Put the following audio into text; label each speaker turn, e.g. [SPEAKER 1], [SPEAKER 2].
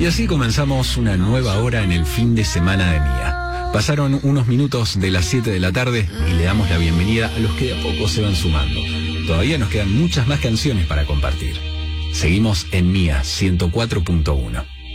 [SPEAKER 1] Y así comenzamos una nueva hora en el fin de semana de Mía. Pasaron unos minutos de las 7 de la tarde y le damos la bienvenida a los que de a poco se van sumando. Todavía nos quedan muchas más canciones para compartir. Seguimos en Mía 104.1.